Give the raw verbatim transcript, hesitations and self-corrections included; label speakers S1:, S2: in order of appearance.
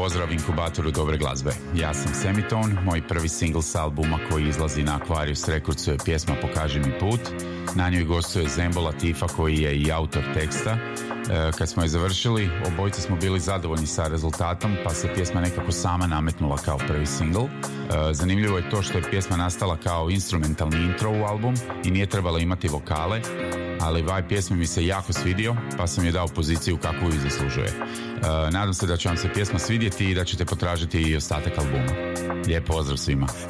S1: pozdrav inkubatoru dobre glazbe. Ja sam Semitone, moj prvi singl s albuma koji izlazi na Aquarius Recordsu je pjesma Pokaži mi put. Na njoj gostuje Zembo Latifa koji je i autor teksta. E, kad smo je završili, obojice smo bili zadovoljni sa rezultatom, pa se pjesma nekako sama nametnula kao prvi singl. E, zanimljivo je to što je pjesma nastala kao instrumentalni intro u album i nije trebala imati vokale, ali vibe pjesme mi se jako svidio, pa sam je dao poziciju kakvu ju zaslužuje. E, nadam se da će vam se pjesma svidjeti i da ćete potražiti i ostatak albuma. Lijep pozdrav svima.